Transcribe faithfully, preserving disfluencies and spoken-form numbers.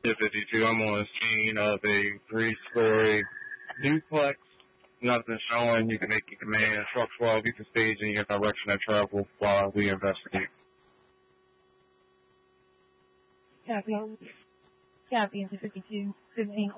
fifty-two, I'm on a scene of a three-story duplex. Nothing showing. You can make your command. Truck twelve, you can stage in your direction of travel while we investigate. Copy. Copy into fifty-two, fifteen.